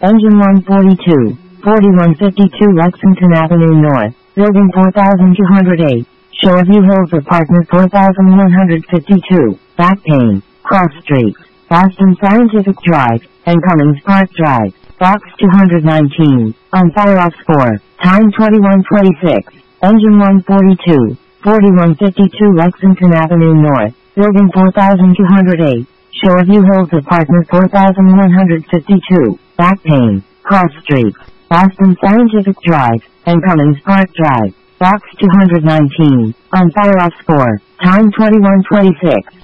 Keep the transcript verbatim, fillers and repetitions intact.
Engine one forty-two, forty-one fifty-two Lexington Avenue North, Building four thousand two hundred eight, Shoreview Hills Apartment four thousand one hundred fifty-two, Back Pain, Cross Street, Boston Scientific Drive, and Cummings Park Drive, Box two hundred nineteen, on Fireoff four, time twenty-one twenty-six, Engine one forty-two, forty-one fifty-two Lexington Avenue North, Building four thousand two hundred eight, Shoreview Hills Apartment four thousand one hundred fifty-two, Back Pain, Cross Street, Boston Scientific Drive, and Cummings Park Drive, Box two hundred nineteen, on Fireoff four, time twenty-one twenty-six.